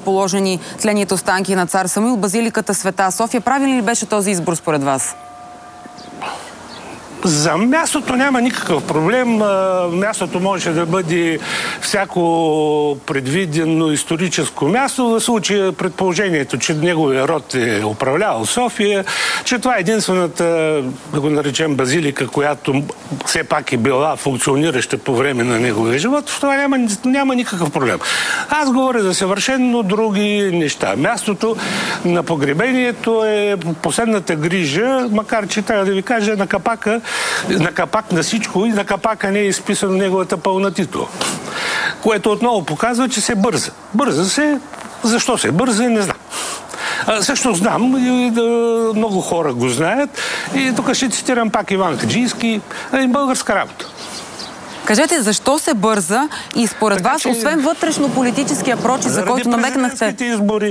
положени тлените останки на цар Самуил, базиликата Света София. Правилен ли беше този избор според вас? За мястото няма никакъв проблем. Мястото може да бъде всяко предвидено историческо място. В случая предположението, че неговия род е управлявал София, че това е единствената, да го наречем, базилика, която все пак е била функционираща по време на неговия живот, в това няма никакъв проблем. Аз говоря за съвършено други неща. Мястото на погребението е последната грижа, макар че трябва да ви кажа, на капак на всичко и на капака не е изписано неговата пълна титла. Което отново показва, че се бърза. Бърза се. Защо се бърза, не знам. Също знам, и много хора го знаят. И тук ще цитирам пак Иван Хаджийски. Българска работа. Кажете, защо се бърза и според вас, освен вътрешно-политическия прочит, за който намекнахте... избори.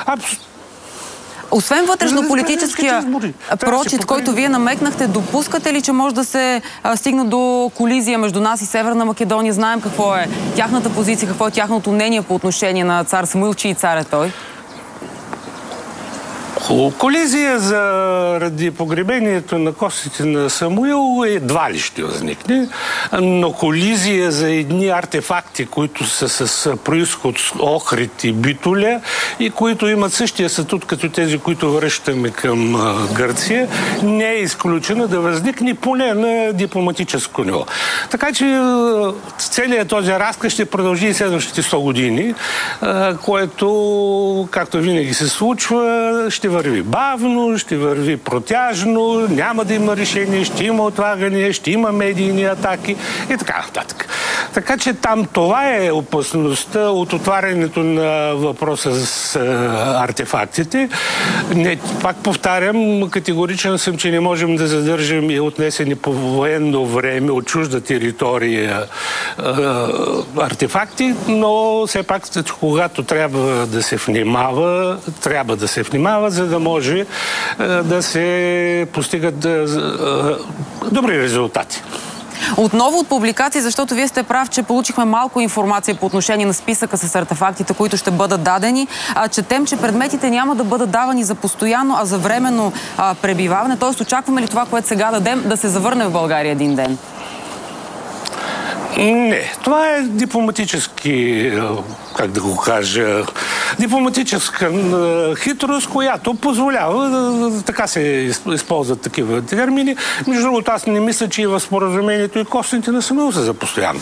Освен вътрешно-политическия прочит, който вие намекнахте, допускате ли, че може да се стигне до колизия между нас и Северна Македония? Знаем какво е тяхната позиция, какво е тяхното мнение по отношение на цар Самуил, чий цар е той? Колизия заради погребението на костите на Самуил едва ли ще възникне, но колизия за едни артефакти, които са с произход с Охрид и Битоля и които имат същия статут като тези, които връщаме към Гърция, не е изключено да възникне поне на дипломатическо ниво. Така че целият този разказ ще продължи и следващите 100 години, което, както винаги се случва, ще върви бавно, ще върви протяжно, няма да има решение, ще има отлагания, ще има медийни атаки и така нататък. Така че там това е опасността от отварянето на въпроса с артефактите. Пак повтарям, категоричен съм, че не можем да задържим и отнесени по военно време от чужда територия артефакти, но все пак, когато трябва да се внимава, за да може да се постигат добри резултати. Отново от публикации, защото вие сте прав, че получихме малко информация по отношение на списъка с артефактите, които ще бъдат дадени. Четем, че предметите няма да бъдат давани за постоянно, а за временно пребиваване. Тоест, очакваме ли това, което сега дадем, да се завърне в България един ден? Не. Това е дипломатически, как да го кажа, дипломатическа хитрост, която позволява, така се използват такива термини. Между другото, аз не мисля, че и в споразумението и костите на Самуил са за постоянно.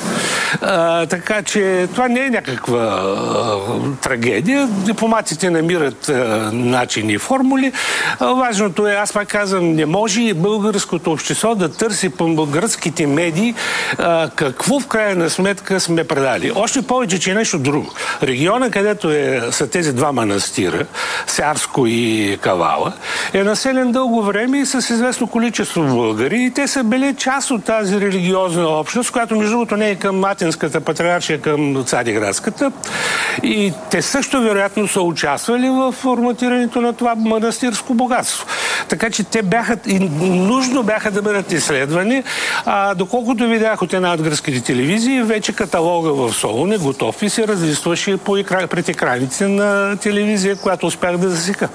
Така че това не е някаква трагедия. Дипломатите намират начини и формули. Важното е, аз пак казвам, не може и българското общество да търси по българските медии какво в крайна сметка сме предали. Още повече, че е нещо друго. Региона, където са тези два манастира, Сярско и Кавала, е населен дълго време и с известно количество българи и те са били част от тази религиозна общност, която между другото не е към Атинската патриаршия, към Цариградската. И те също вероятно са участвали в форматирането на това манастирско богатство. Така че те нужно бяха да бъдат изследвани. Доколкото видях от една от гръцките телевизии, вече каталога в Солун е готов и се разлистваше пред екраните на телевизия, която успях да засека.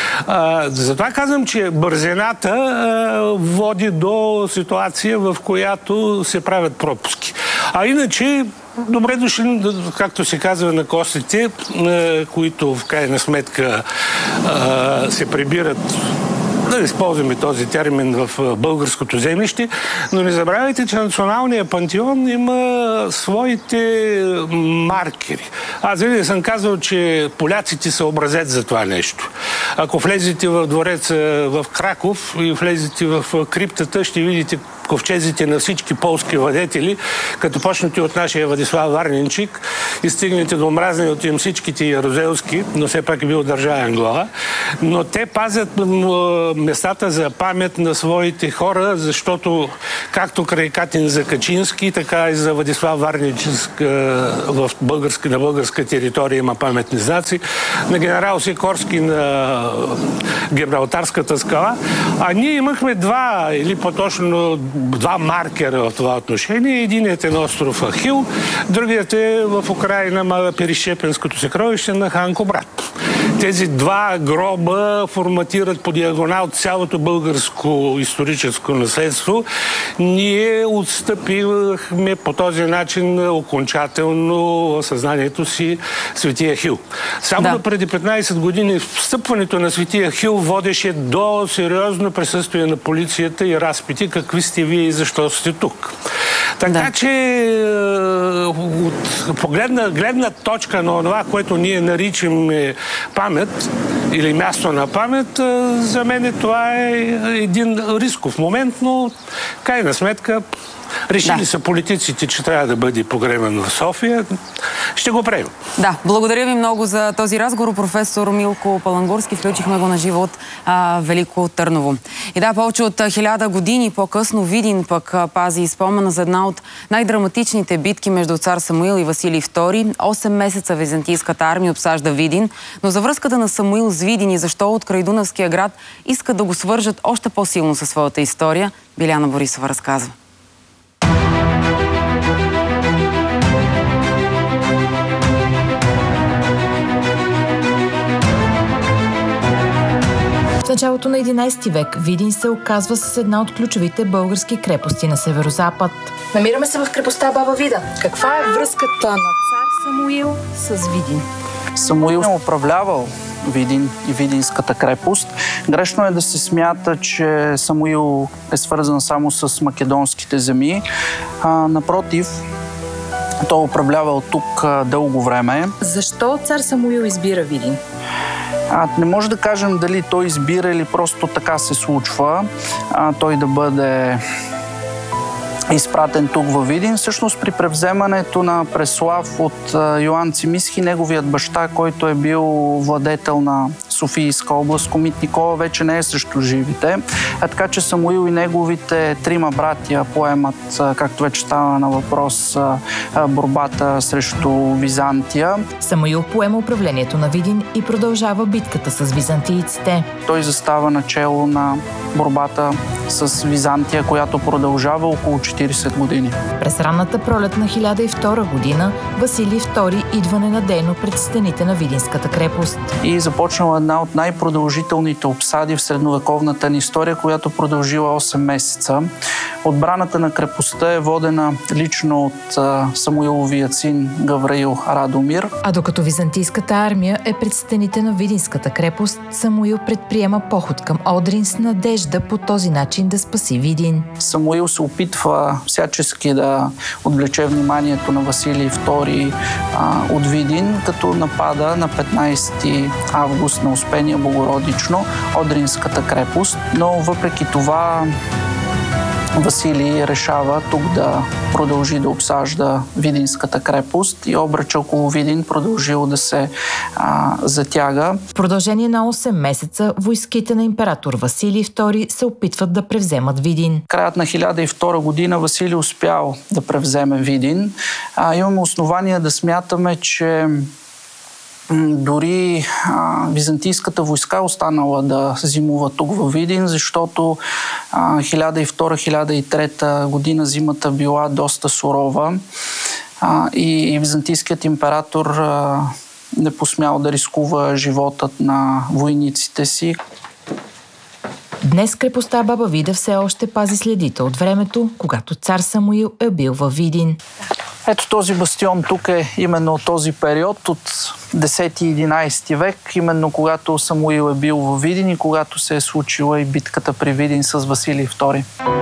Затова казвам, че бързината води до ситуация, в която се правят пропуски. А иначе, добре дошли, както се казва, на костите, които в крайна сметка се прибират, да използваме този термин, в българското землище, но не забравяйте, че националният пантеон има своите маркери. Аз винаги съм казал, че поляците са образец за това нещо. Ако влезете в двореца в Краков и влезете в криптата, ще видите ковчезите на всички полски владетели, като почнете от нашия Владислав Варненчик и стигнете до омразният им всичките ярузелски, но все пак е бил държавен глава. Но те пазят местата за памет на своите хора, защото както край Катин за Качински, така и за Владислав Варненчик на българска територия има паметни знаци, на генерал Сикорски на Гибралтарската скала. А ние имахме два, или по-точно два маркера в това отношение. Единият е на остров Ахил, другият е в Украина Перещепенското съкровище на хан Кубрат. Тези два гроба форматират по диагонал цялото българско историческо наследство. Ние отстъпихме по този начин окончателно в съзнанието си Свети Ахил. Само преди 15 години встъпването на Свети Ахил водеше до сериозно присъствие на полицията и разпити какви сте вие и защо сте тук. Така че от гледна точка на това, което ние наричаме памет или място на памет, за мен това е един рисков момент, но крайна сметка решили са политиците, че трябва да бъде погребан в София. Ще го приемем. Да, благодаря ви много за този разговор. Професор Милко Палангурски, включихме го на живо от Велико Търново. И да, повече от 1000 години по-късно Видин пък пази спомена за една от най-драматичните битки между цар Самуил и Василий II. 8 месеца византийската армия обсажда Видин, но за връзката на Самуил с Видин и защо от край Дунавския град искат да го свържат още по-силно със своята история, Биляна Борисова разказва. В началото на 11 век Видин се оказва с една от ключовите български крепости на северозапад. Намираме се в крепостта Баба Вида. Каква е връзката на цар Самуил с Видин? Самуил е управлявал Видин и Видинската крепост. Грешно е да се смята, че Самуил е свързан само с македонските земи. Напротив, той управлявал тук дълго време. Защо цар Самуил избира Видин? Не може да кажем дали той избира или просто така се случва той да бъде изпратен тук във Видин. Всъщност при превземането на Преслав от Йоан Цимиски, неговият баща, който е бил владетел на Софийска област, Комит Никола, вече не е срещу живите. Така че Самуил и неговите 3 братия поемат, както вече става на въпрос, борбата срещу Византия. Самуил поема управлението на Видин и продължава битката с византийците. Той застава начело на борбата с Византия, която продължава около 40 години. През ранната пролет на 1002 година Василий II идва ненадейно пред стените на Видинската крепост. И започнала една от най-продължителните обсади в средновековната ни история, която продължила 8 месеца. Отбраната на крепостта е водена лично от Самуиловия син Гавраил Радомир. А докато византийската армия е пред стените на Видинската крепост, Самуил предприема поход към Одрин с надежда по този начин да спаси Видин. Самуил се опитва всячески да отвлече вниманието на Василий II от Видин, като напада на 15 август на Успение Богородично Одринската крепост. Но въпреки това Василий решава тук да продължи да обсажда Видинската крепост и обръча около Видин продължил да се затяга. В продължение на 8 месеца войските на император Василий II се опитват да превземат Видин. Краят на 1002 година Василий успял да превземе Видин. Имаме основания да смятаме, че дори византийската войска останала да зимува тук във Видин, защото 1002-1003 година зимата била доста сурова и византийският император не посмял да рискува животът на войниците си. Днес крепостта Баба Вида все още пази следите от времето, когато цар Самуил е бил във Видин. Ето този бастион тук е именно от този период, от 10-11 век, именно когато Самуил е бил във Видин и когато се е случила и битката при Видин с Василий II.